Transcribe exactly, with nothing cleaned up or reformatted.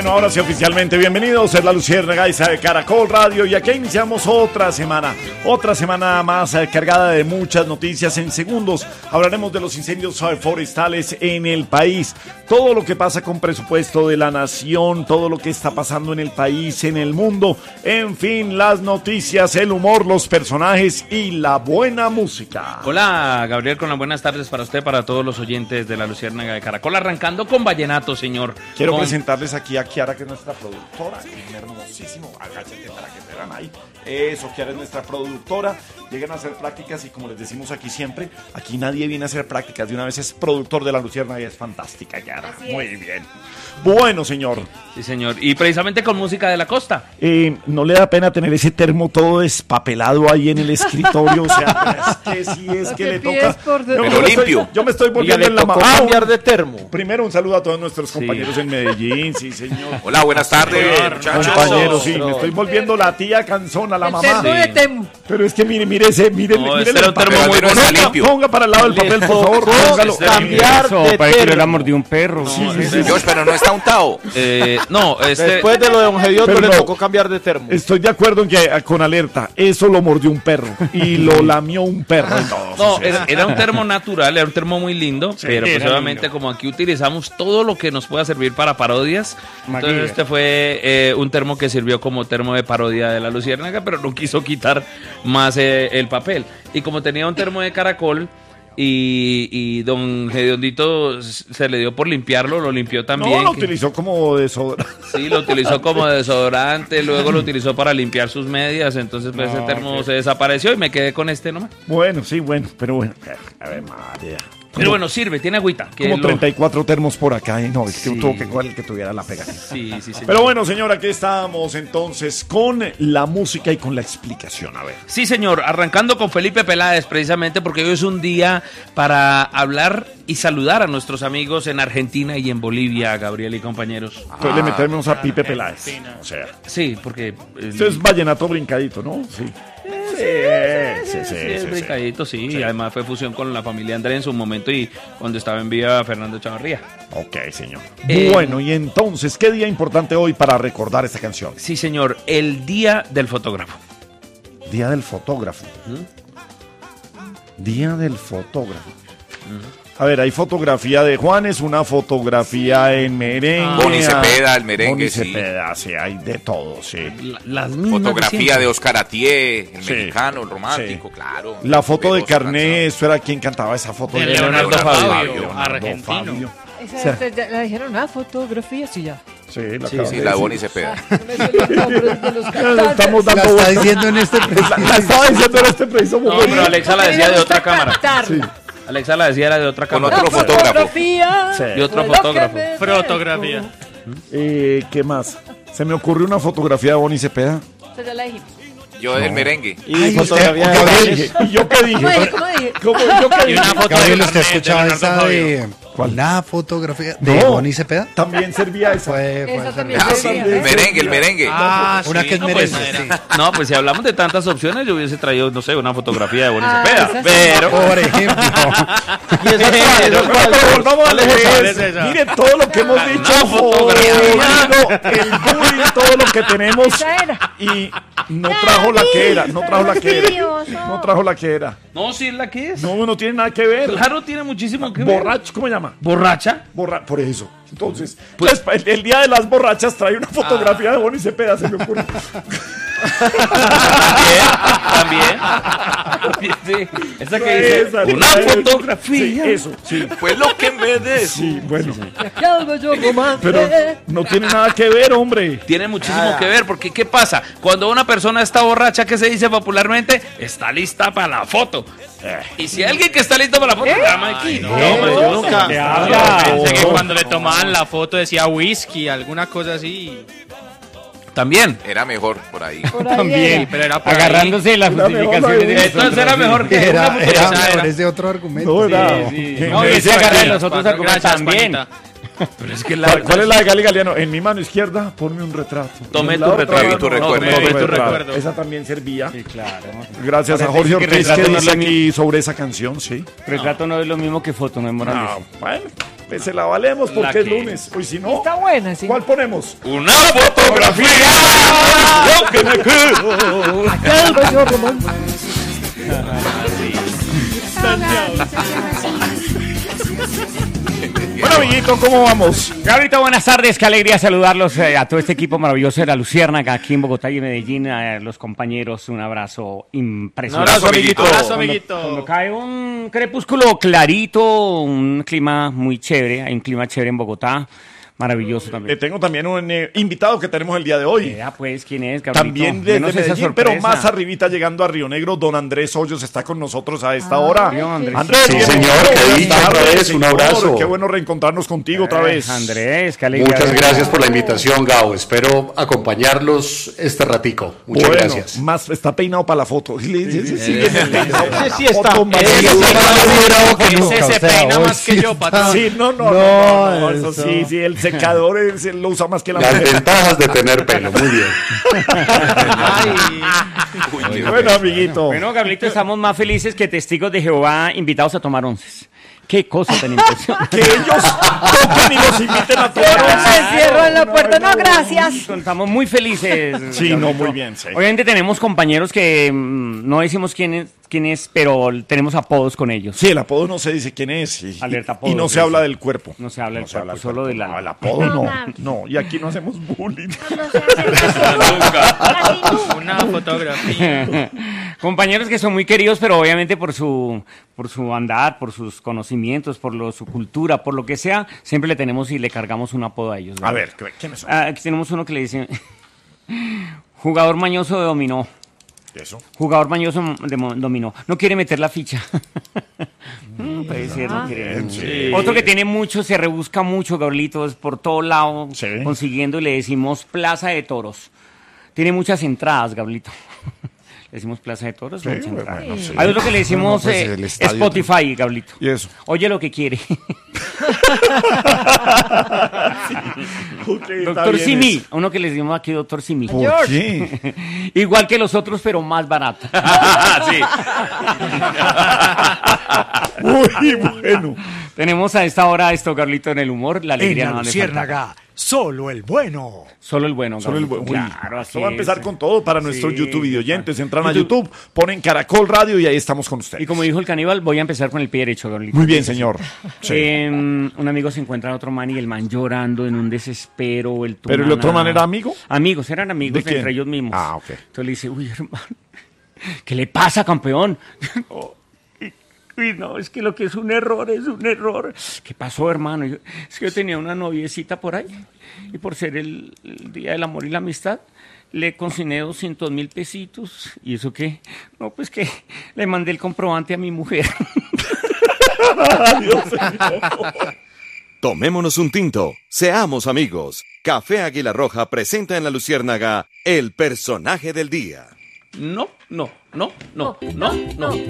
Bueno, ahora sí oficialmente bienvenidos, es la Luciérnaga de Caracol Radio y aquí iniciamos otra semana, otra semana más eh, cargada de muchas noticias. En segundos hablaremos de los incendios forestales en el país, todo lo que pasa con presupuesto de la nación, todo lo que está pasando en el país, en el mundo, en fin, las noticias, el humor, los personajes y la buena música. Hola, Gabriel, con las buenas tardes para usted, para todos los oyentes de la Luciérnaga de Caracol, arrancando con vallenato, señor. Quiero con... presentarles aquí a Kiara, que es nuestra productora, es hermosísimo, agáchate para que te vean ahí. Eso, Kiara es nuestra productora, llegan a hacer prácticas y como les decimos aquí siempre, aquí nadie viene a hacer prácticas, de una vez es productor de la Luciérnaga y es fantástica, Kiara. Muy bien. Bueno, señor. Sí, señor, y precisamente con música de la costa. Eh, ¿No le da pena tener ese termo todo despapelado ahí en el escritorio? O sea, es que sí es que le toca... De... Yo, Pero me limpio. Estoy, yo me estoy volviendo en la mano. Ah, cambiar de termo. Primero un saludo a todos nuestros sí. compañeros en Medellín, sí, señor. Hola, buenas tardes, sí, muchachos. Compañeros, sí, me estoy volviendo la tía canzona, la mamá. Sí. Pero es que mire, mire ese, mire, no, mire este el papel. muy bueno. Ponga, ponga para el lado del papel, por favor. Póngalo. Este cambiar Eso, de para que termo. le mordió un perro. No, Sí, sí, este- sí. Dios, pero no está untado. Eh, no, este... Después de lo de Don Gediondo Pero le no. tocó cambiar de termo. Estoy de acuerdo en que eh, con alerta, eso lo mordió un perro y lo lamió un perro. No, No, sí, era, era un termo natural, era un termo muy lindo, Sí, pero pues era obviamente lindo. como aquí utilizamos todo lo que nos pueda servir para parodias, Maguire. entonces este fue eh, un termo que sirvió como termo de parodia de la Luciérnaga, pero no quiso quitar más eh, el papel. Y como tenía un termo de caracol y, y don Gediondito se le dio por limpiarlo, lo limpió también. No, lo que- utilizó como desodorante. Sí, lo utilizó como desodorante, luego lo utilizó para limpiar sus medias, entonces pues, No, ese termo ok. se desapareció y me quedé con este nomás. Bueno, sí, bueno, pero bueno. A ver, María. Pero bueno, sirve, tiene agüita. que Como lo- treinta y cuatro termos por acá, y no, es que Sí. tuvo que cuál el que tuviera la pega. Sí, sí, señor. Pero bueno, señor, aquí estamos entonces con la música y con la explicación. A ver. Sí, señor, arrancando con Felipe Peláez, precisamente porque hoy es un día para hablar y saludar a nuestros amigos en Argentina y en Bolivia, Gabriel y compañeros. Entonces le metemos a Pipe Peláez. O sea, Sí, porque... eh, esto es vallenato brincadito, ¿no? Sí. Sí, sí, sí, sí, sí, es sí. brincadito, sí, y además fue fusión con la familia Andrés en su momento y cuando estaba en vida Fernando Chavarría. Ok, señor. Eh, Bueno, y entonces, ¿qué día importante hoy para recordar esta canción? Sí, señor, el Día del Fotógrafo. Día del fotógrafo. Día del fotógrafo. A ver, hay fotografía de Juanes, una fotografía en merengue. Boni Cepeda, el merengue, Boni sí. Cepeda, sí, hay de todo, sí. La- las mismas Fotografía siempre. de Oscar Atié, el Sí. mexicano, el romántico, Sí. claro. La foto de Poderosa Carné, eso era quien cantaba esa foto. De Leonardo Leonardo Fabio, Fabio, Leonardo argentino. Fabio. Esa, O sea, esta- ya la dijeron, ah, fotografía, sí, ya. Sí, la Sí, acabo Sí, de la de decir. Boni Cepeda. Con eso los nombres de los Ya cantantes. Estamos La dando está vueltas. diciendo en este preciso. La, la estaba diciendo en este preciso No, momento. pero Alexa la decía de otra cámara. Sí. Alexa la decía era de otra Con cámara. otro fotógrafo. Fotografía. Sí. Y otro fue lo que fotógrafo. me Fotografía. dejó. Eh, ¿Qué más? Se me ocurrió una fotografía de Boni Cepeda. Esa ya la dijimos. Yo del merengue. Y Ay, fotografía usted- de ¿qué Gabriel. dije? ¿Y yo qué dije? ¿Cómo dije? ¿Cómo dije? ¿Cómo, yo qué Y dije? una foto Gabriel, de ¿usted Carnet, escuchaba de Leonardo esa Fabio. de ¿Cuál? una fotografía de No. Boni Cepeda? También servía esa. Fue, fue Esa esa también. Ah, sí, el merengue, el merengue. Ah, Una sí. que es No, pues, merengue, era- sí. No, pues si hablamos de tantas opciones, yo hubiese traído, no sé, una fotografía de Boni Ah, Cepeda. esa sí. Pero, Por ejemplo. pero, Pero volvamos a ¿Cuál es leer. esa? Mire todo lo que hemos dicho. Una fotografía. jodido, el bullying, todo lo que tenemos. Esa era. Y no trajo la que era. No trajo la que era. No trajo la que era. no, sí es la que es. No, no tiene nada que ver. Claro, tiene muchísimo que ver. Borracho, ¿cómo se llama? ¿Borracha? Borra por eso. Entonces, pues, el, el día de las borrachas trae una fotografía de Boni Cepeda, se me ocurre. También, también. Sí. Esa que dice, Esa, una esa, fotografía. Sí, eso, sí. Fue lo que me des. Sí, bueno. Y aquí algo yo romance. Pero no tiene nada que ver, hombre. Tiene muchísimo que ver, porque ¿qué pasa? Cuando una persona está borracha, ¿qué se dice popularmente? Está lista para la foto. Y si hay alguien que está listo para la foto, llama aquí. no, hombre, yo nunca. Yo pensé que cuando le tomaban la foto decía whisky, alguna cosa así. También. Era mejor por ahí. Por ahí También, era. pero era por ahí. agarrándose de las Era mejor justificaciones de la de- nosotros, Entonces era sí. mejor que una Era, foto era esa mejor era. ese otro argumento. No, era. sí. que No, me y decía ese agarra de Gali, los otros argumentos Gracias, también. Juanita. Pero es que la ¿Cuál, cuál es la de Gali Galeano? En mi mano izquierda, ponme un retrato. Tomé En la tu otra retrato. mano, Tu recuerdo. tomé Tomé tu tu retrato. recuerdo. Esa también servía. Sí, claro. Gracias a Parece Jorge que Ortiz que retrato no dice es lo aquí sobre esa canción, sí. Retrato no es lo mismo que foto, no es moral. No, bueno, Pues se la valemos porque La es que- lunes. Hoy si no, Está buena, sí. ¿cuál ponemos? ¡Una fotografía! Yo que me quedo. Aquel bello romance. Bueno, amiguito, ¿cómo vamos? Gabrielito, buenas tardes, qué alegría saludarlos eh, a todo este equipo maravilloso de la Luciérnaga aquí en Bogotá y en Medellín, a los compañeros, un abrazo impresionante. Un abrazo, amiguito. Abrazo, Cuando- amiguito. Cuando cae un crepúsculo clarito, un clima muy chévere, hay un clima chévere en Bogotá, maravilloso Eh, también. tengo también un eh, invitado que tenemos el día de hoy. Vea pues, ¿quién es, Gabrielito? También desde Denos esa Medellín, pero sorpresa. más arribita llegando a Río Negro, don Andrés Hoyos está con nosotros a esta hora. Dios, Andrés. Andrés, Sí, bienvenido, señor, qué buenas dicha tardes, otra vez, un señor. abrazo. Qué bueno reencontrarnos contigo otra Eh, vez. Andrés, qué alegría. Muchas gracias por la invitación, Gao. Espero acompañarlos este ratico. Muchas Bueno, gracias. más está peinado para la foto. Sí, sí, sí, sí, Ese sí está. Foto más- Ese Ese más bravo que Ese nunca, se o sea, peina hoy más que sí yo, está- patrón. Sí, no, no, no, No, no, no, eso eso. sí, sí, el secador es- él lo usa más que la Las mujer. ventajas de tener pelo. Muy bien. Ay, Uy, qué Bueno, amiguito. Bueno, Gabrielito, estamos más felices que testigos de Jehová invitados a tomar onces. Qué cosa tan impresionante. Que ellos toquen y los inviten a tomar Cierro, once. me cierro en la puerta. No, gracias. Estamos muy felices. Sí, no, muy bien, sí. Obviamente tenemos compañeros que mm, no decimos quién es, quién es, pero tenemos apodos con ellos. Sí, el apodo no se dice quién es y, Alerta y- apodo, y no sí, se habla sí. del cuerpo. No se habla del se cuerpo, del solo de la- No, el apodo no, No, no, y aquí no hacemos bullying. No se hace casi nunca. Casi nunca. una fotografía. Compañeros que son muy queridos, pero obviamente por su, por su andar, por sus conocimientos, por lo- su cultura, por lo que sea, siempre le tenemos y le cargamos un apodo a ellos. A ¿verdad? ver, ¿quiénes son? Ah, aquí tenemos uno que le dice jugador mañoso de dominó. Eso. Jugador mañoso de mo- dominó. No quiere meter la ficha. Mm, puede ser, no quiere. Sí. Otro que tiene mucho, se rebusca mucho, Gabrielitos, por todo lado, Sí. consiguiendo, y le decimos Plaza de Toros. Tiene muchas entradas, Gabrielito. Le decimos Plaza de Toros, Sí, muchas entradas. bueno, sí. Hay otro que le decimos No, no, pues eh, el estadio- Spotify, Gabrielito. Y eso. Oye lo que quiere. Ok, está Doctor bien Simi. eso. Uno que le decimos aquí, Doctor Simi. ¿Por qué? Igual que los otros, pero más barato. Sí. Muy bueno. Tenemos a esta hora esto, Carlito, en el humor. La En alegría la no ha de faltar. Luciérnaga, solo el bueno. Solo el bueno, Solo el Gabrielito. buen- Uy, Claro, así esto va a empezar es. con todo para nuestros Sí, YouTube videoyentes. Entran a YouTube. YouTube, ponen Caracol Radio y ahí estamos con ustedes. Y como dijo el caníbal, voy a empezar con el pie derecho, Gabrielito. Muy bien, señor. Sí. Eh, un amigo se encuentra a otro man y el man llorando en un desespero. El ¿Pero el otro man era amigo? Amigos, eran amigos ¿De quién? entre ellos mismos. Ah, ok. Entonces le dice, uy, hermano, ¿qué le pasa, campeón? Oh, y- Uy, no, es que lo que es un error, es un error. ¿Qué pasó, hermano? Yo- es que yo tenía una noviecita por ahí y por ser el, el Día del Amor y la Amistad, le consigné doscientos mil pesitos. ¿Y eso qué? No, pues que le mandé el comprobante a mi mujer. Tomémonos un tinto, seamos amigos. Café Águila Roja presenta en La Luciérnaga el personaje del día. No, no, no, no, no, no.